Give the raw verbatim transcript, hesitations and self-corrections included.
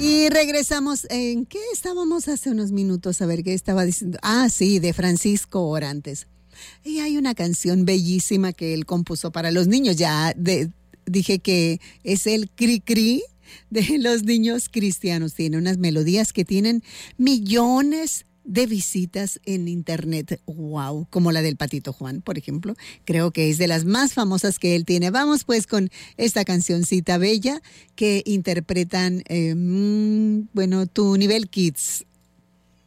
Y regresamos. ¿En qué estábamos hace unos minutos? A ver qué estaba diciendo. Ah, sí, de Francisco Orantes. Y hay una canción bellísima que él compuso para los niños. Ya de, dije que es el cri cri de los niños cristianos. Tiene unas melodías que tienen millones de visitas en internet. Wow, como la del Patito Juan, por ejemplo. Creo que es de las más famosas que él tiene. Vamos pues con esta cancioncita bella que interpretan, eh, bueno, Tu Nivel Kids.